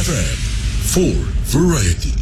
FM for variety.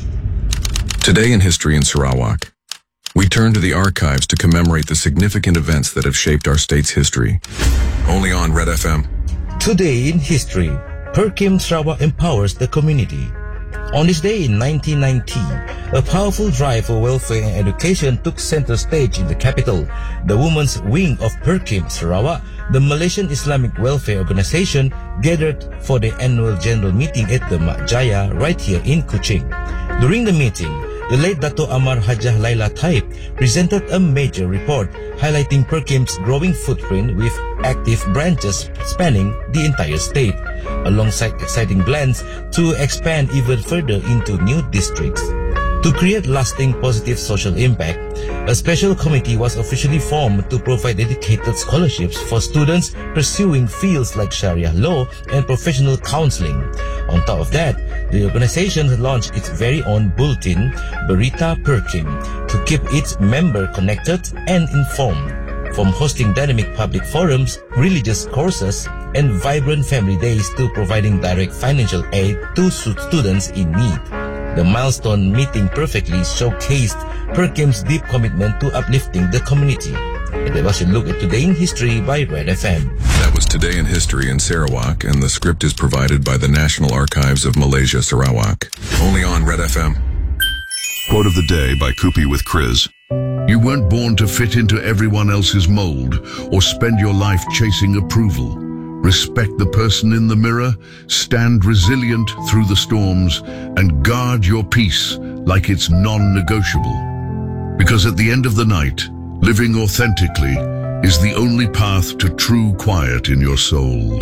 Today in History in Sarawak, we turn to the archives to commemorate the significant events that have shaped our state's history. Only on Red FM. Today in History, Perkim Sarawak empowers the community. On this day in 1990, a powerful drive for welfare and education took center stage in the capital. The women's wing of Perkim Sarawak, the Malaysian Islamic Welfare Organization, gathered for the annual general meeting at the Mak Jaya right here in Kuching. During the meeting, the late Dato' Amar Hajah Laila Taib presented a major report highlighting Perkim's growing footprint with active branches spanning the entire state, alongside exciting plans to expand even further into new districts. To create lasting positive social impact, a special committee was officially formed to provide dedicated scholarships for students pursuing fields like Sharia law and professional counseling. On top of that, the organization launched its very own bulletin, Berita Perkim, to keep its member connected and informed. From hosting dynamic public forums, religious courses, and vibrant family days to providing direct financial aid to students in need. The milestone meeting perfectly showcased Perkim's deep commitment to uplifting the community. And that was a look at Today in History by Red FM. That was Today in History in Sarawak, and the script is provided by the National Archives of Malaysia, Sarawak. Only on Red FM. Quote of the day by Kupi with Chris. You weren't born to fit into everyone else's mold or spend your life chasing approval. Respect the person in the mirror, stand resilient through the storms, and guard your peace like it's non-negotiable. Because at the end of the night, living authentically is the only path to true quiet in your soul.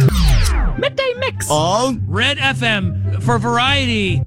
Midday Mix on Red FM for variety.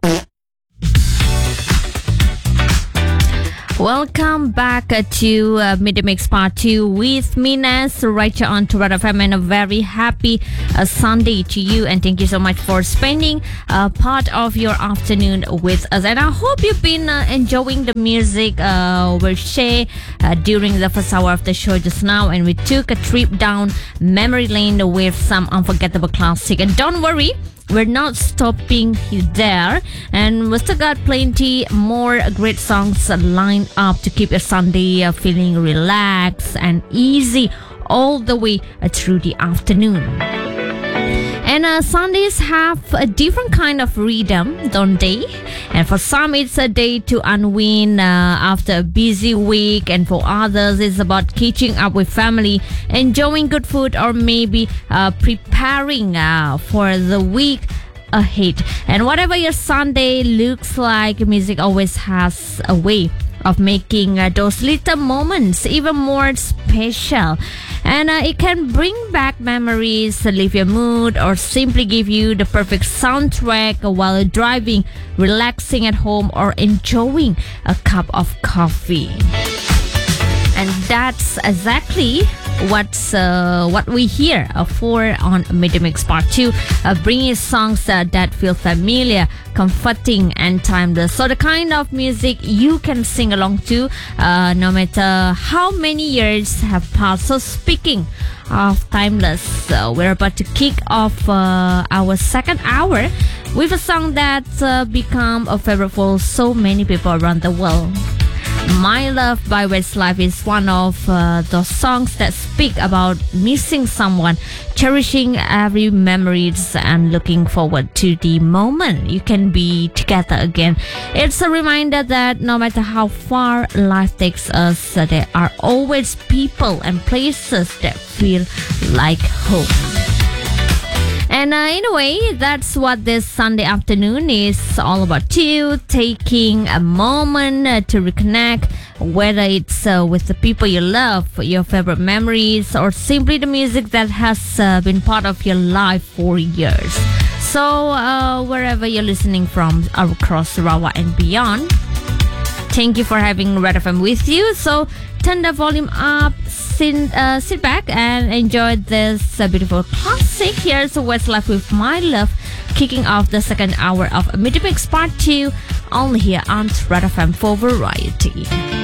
Welcome back to Midday Mix Part 2 with Minas right here on Red FM, and a very happy Sunday to you, and thank you so much for spending part of your afternoon with us. And I hope you've been enjoying the music we share during the first hour of the show just now, and we took a trip down memory lane with some unforgettable classic. And don't worry, we're not stopping there, and we still got plenty more great songs lined up to keep your Sunday feeling relaxed and easy all the way through the afternoon. And Sundays have a different kind of rhythm, don't they? And for some, it's a day to unwind after a busy week. And for others, it's about catching up with family, enjoying good food, or maybe preparing for the week ahead. And whatever your Sunday looks like, music always has a way of making those little moments even more special. And it can bring back memories, lift your mood, or simply give you the perfect soundtrack while driving, relaxing at home, or enjoying a cup of coffee. And that's exactly what we hear for on Midday Mix Part 2, bringing songs that feel familiar, comforting, and timeless. So the kind of music you can sing along to no matter how many years have passed. So speaking of timeless, we're about to kick off our second hour with a song that's become a favorite for so many people around the world. My Love by Westlife is one of those songs that speak about missing someone, cherishing every memories, and looking forward to the moment you can be together again. It's a reminder that no matter how far life takes us, there are always people and places that feel like home. And in a way, that's what this Sunday afternoon is all about too. Taking a moment to reconnect, whether it's with the people you love, your favorite memories, or simply the music that has been part of your life for years. So wherever you're listening from across Sarawak and beyond, thank you for having Red FM with you. So turn the volume up, sit back and enjoy this beautiful classic. Here's Westlife with My Love, kicking off the second hour of Midday Mix Part 2, only here on Red FM for variety.